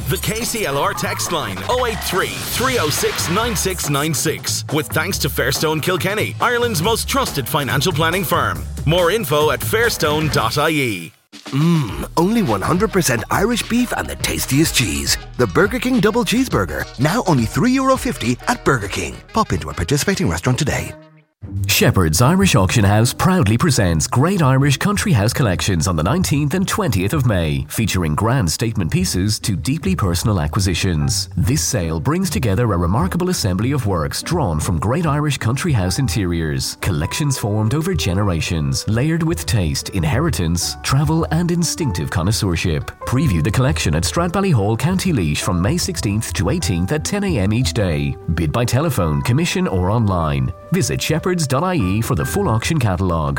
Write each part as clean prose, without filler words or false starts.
The KCLR text line 083 306 9696. With thanks to Fairstone Kilkenny, Ireland's most trusted financial planning firm. More info at fairstone.ie. Only 100% Irish beef and the tastiest cheese. The Burger King Double Cheeseburger. Now only €3.50 at Burger King. Pop into a participating restaurant today. Shepherd's Irish Auction House proudly presents Great Irish Country House Collections on the 19th and 20th of May, featuring grand statement pieces to deeply personal acquisitions. This sale brings together a remarkable assembly of works drawn from Great Irish Country House interiors, collections formed over generations, layered with taste, inheritance, travel and instinctive connoisseurship. Preview the collection at Stradbally County Laois from May 16th to 18th at 10 a.m. each day. Bid by telephone, commission or online. Visit shepherds.ie for the full auction catalogue.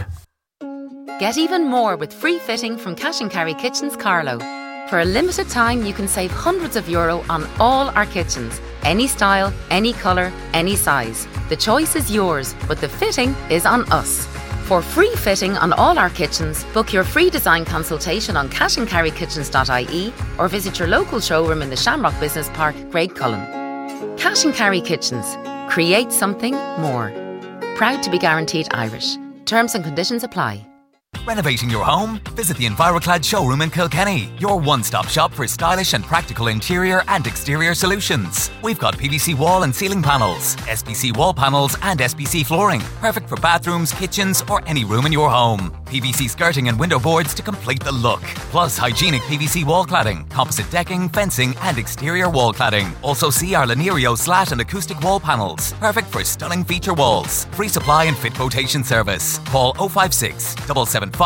Get even more with free fitting from Cash & Carry Kitchens Carlow. For a limited time, you can save hundreds of euro on all our kitchens. Any style, any colour, any size. The choice is yours, but the fitting is on us. For free fitting on all our kitchens, book your free design consultation on cashandcarrykitchens.ie or visit your local showroom in the Shamrock Business Park, Graiguecullen. Cash & Carry Kitchens. Create something more. Proud to be guaranteed Irish. Terms and conditions apply. Renovating your home? Visit the Enviroclad showroom in Kilkenny, your one-stop shop for stylish and practical interior and exterior solutions. We've got PVC wall and ceiling panels, SPC wall panels and SPC flooring, perfect for bathrooms, kitchens or any room in your home. PVC skirting and window boards to complete the look. Plus hygienic PVC wall cladding, composite decking, fencing and exterior wall cladding. Also see our Lanerio slat and acoustic wall panels, perfect for stunning feature walls. Free supply and fit quotation service. Call 056 775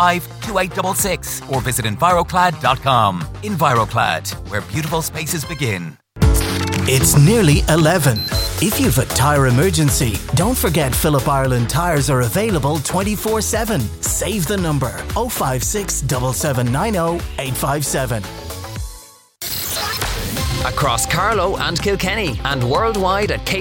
2866 or visit Enviroclad.com. Enviroclad, where beautiful spaces begin. It's nearly 11. If you've a tyre emergency, don't forget Phillip Ireland tyres are available 24/7. Save the number 056 7790 857. Across Carlow and Kilkenny and worldwide at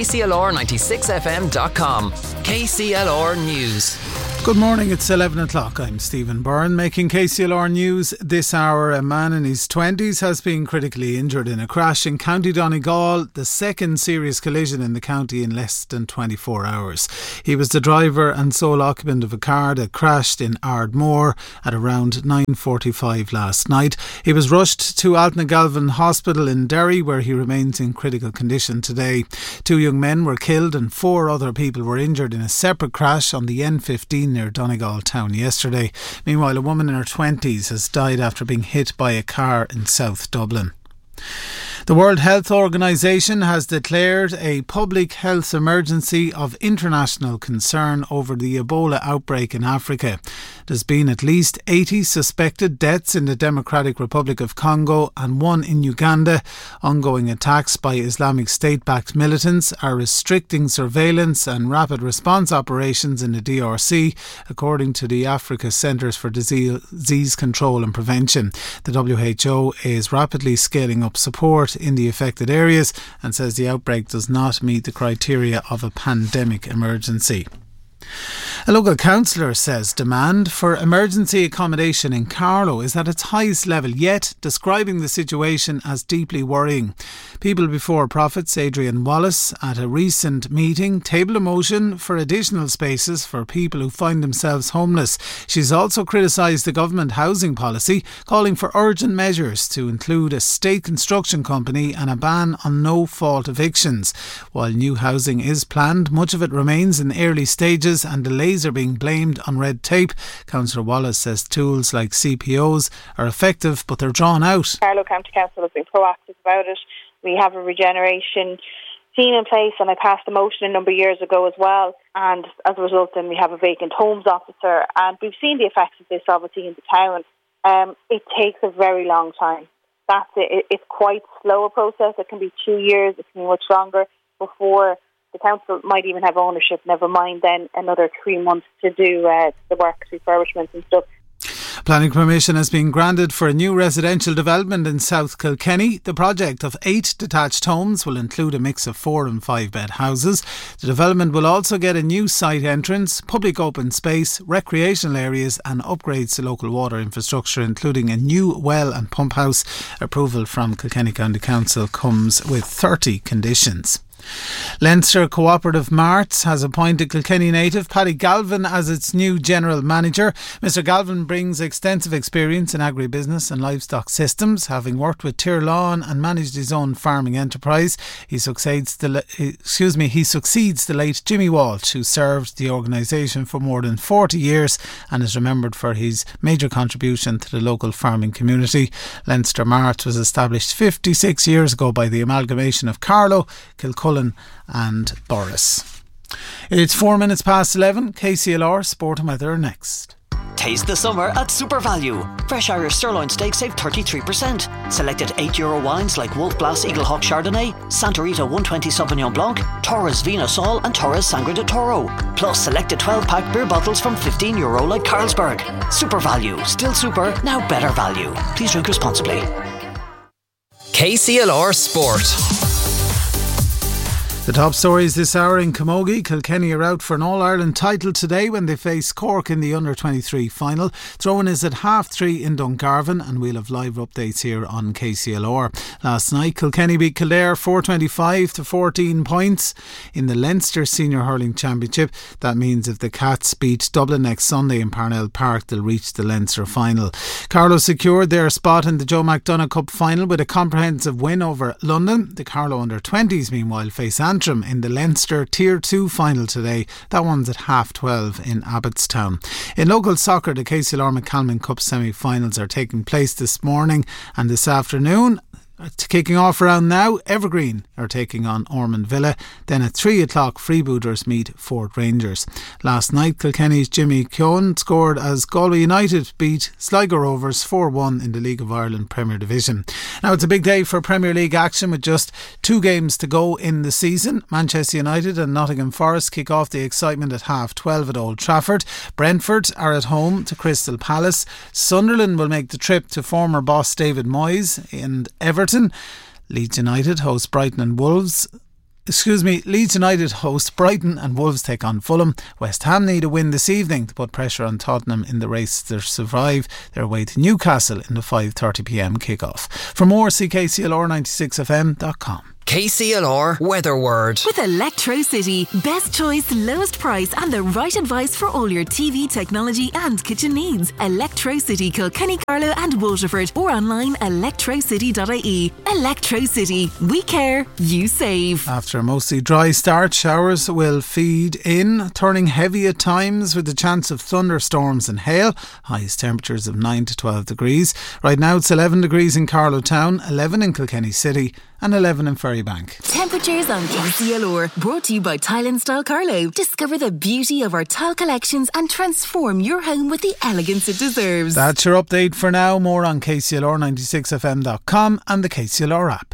KCLR96fm.com. KCLR News. Good morning, it's 11 o'clock. I'm Stephen Byrne making KCLR News this hour. A man in his 20s has been critically injured in a crash in County Donegal, the second serious collision in the county in less than 24 hours. He was the driver and sole occupant of a car that crashed in Ardmore at around 9:45 last night. He was rushed to Altnagalvin Hospital in Derry, where he remains in critical condition today. 2 young men were killed and 4 other people were injured in a separate crash on the N15 near Donegal town yesterday. Meanwhile, a woman in her 20s has died after being hit by a car in South Dublin. The World Health Organization has declared a public health emergency of international concern over the Ebola outbreak in Africa. There's been at least 80 suspected deaths in the Democratic Republic of Congo and 1 in Uganda. Ongoing attacks by Islamic State-backed militants are restricting surveillance and rapid response operations in the DRC, according to the Africa Centres for Disease Control and Prevention. The WHO is rapidly scaling up support in the affected areas and says the outbreak does not meet the criteria of a pandemic emergency. A local councillor says demand for emergency accommodation in Carlow is at its highest level, yet describing the situation as deeply worrying. People Before Profits Adrian Wallace at a recent meeting tabled a motion for additional spaces for people who find themselves homeless. She's also criticised the government housing policy, calling for urgent measures to include a state construction company and a ban on no-fault evictions. While new housing is planned, much of it remains in early stages and delays are being blamed on red tape. Councillor Wallace says tools like CPOs are effective, but they're drawn out. Carlow County Council has been proactive about it. We have a regeneration team in place, and I passed a motion a number of years ago as well, and as a result then we have a vacant homes officer, and we've seen the effects of this obviously in the town. It takes a very long time. That's it. It's quite slow a process. It can be 2 years, it can be much longer before the council might even have ownership, never mind then another 3 months to do the work, refurbishments and stuff. Planning permission has been granted for a new residential development in South Kilkenny. The project of 8 detached homes will include a mix of 4 and 5 bed houses. The development will also get a new site entrance, public open space, recreational areas and upgrades to local water infrastructure, including a new well and pump house. Approval from Kilkenny County Council comes with 30 conditions. Leinster Cooperative Marts has appointed Kilkenny native Paddy Galvin as its new general manager. Mr Galvin brings extensive experience in agribusiness and livestock systems, having worked with Tir Lawn and managed his own farming enterprise. He succeeds the late Jimmy Walsh, who served the organisation for more than 40 years and is remembered for his major contribution to the local farming community. Leinster Marts was established 56 years ago by the amalgamation of Carlow, Kilcullen and Boris. It's 4 minutes past 11. KCLR Sport and Weather next. Taste the summer at Super Value. Fresh Irish sirloin steak save 33%. Selected €8 wines like Wolf Blass Eagle Hawk Chardonnay, Santa Rita 120 Sauvignon Blanc, Torres Vino Sol and Torres Sangre de Toro. Plus selected 12-pack beer bottles from €15 like Carlsberg. Super Value. Still super, now better value. Please drink responsibly. KCLR Sport. The top stories this hour in Camogie. Kilkenny are out for an All-Ireland title today when they face Cork in the Under-23 final. Throw-in is at 3:30 in Dungarvan and we'll have live updates here on KCLR. Last night Kilkenny beat Kildare 425 to 14 points in the Leinster Senior Hurling Championship. That means if the Cats beat Dublin next Sunday in Parnell Park, they'll reach the Leinster final. Carlow secured their spot in the Joe McDonagh Cup final with a comprehensive win over London. The Carlow Under-20s meanwhile face Antrim in the Leinster Tier 2 final today. That one's at 12:30 in Abbottstown. In local soccer, the KCLR McCalmont Cup semi-finals are taking place this morning and this afternoon. Kicking off around now, Evergreen are taking on Ormond Villa. Then at 3 o'clock, Freebooters meet Fort Rangers. Last night, Kilkenny's Jimmy Keown scored as Galway United beat Sligo Rovers 4-1 in the League of Ireland Premier Division. Now, it's a big day for Premier League action with just 2 games to go in the season. Manchester United and Nottingham Forest kick off the excitement at 12:30 at Old Trafford. Brentford are at home to Crystal Palace. Sunderland will make the trip to former boss David Moyes and Everton. Leeds United host Brighton and Wolves take on Fulham. West Ham need a win this evening to put pressure on Tottenham in the race to survive their way to Newcastle in the 5:30pm kickoff. For more, see KCLR96fm.com. KCLR Weather Word. With Electrocity. Best choice, lowest price and the right advice for all your TV, technology and kitchen needs. Electrocity, Kilkenny, Carlow and Waterford, or online electrocity.ie. Electrocity. We care, you save. After a mostly dry start, showers will feed in, turning heavy at times with the chance of thunderstorms and hail. Highest temperatures of 9 to 12 degrees. Right now it's 11 degrees in Carlow Town, 11 in Kilkenny City and 11 in Ferrybank. Temperatures on KCLR, brought to you by Tile and Style Carlow. Discover the beauty of our tile collections and transform your home with the elegance it deserves. That's your update for now. More on KCLR96fm.com and the KCLR app.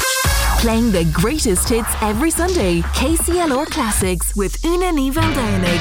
Playing the greatest hits every Sunday. KCLR Classics with Una Ní Bhealdáine.